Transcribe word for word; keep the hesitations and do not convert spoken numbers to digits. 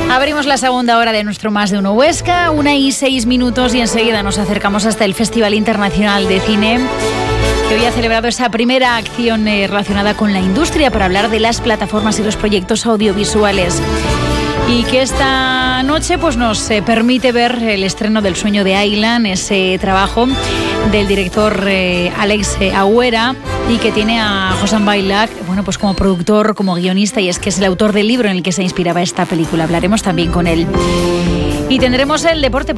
Abrimos la segunda hora de nuestro Más de Uno Huesca, una y seis minutos, y enseguida nos acercamos hasta el Festival Internacional de Cine, que hoy ha celebrado esa primera acción eh, relacionada con la industria para hablar de las plataformas y los proyectos audiovisuales. Y que esta noche pues, nos eh, permite ver el estreno del Sueño de Aylan, ese trabajo del director eh, Alex eh, Agüera, y que tiene a Josan Bailac, bueno, pues como productor, como guionista, y es que es el autor del libro en el que se inspiraba esta película. Hablaremos también con él. Y tendremos el deporte.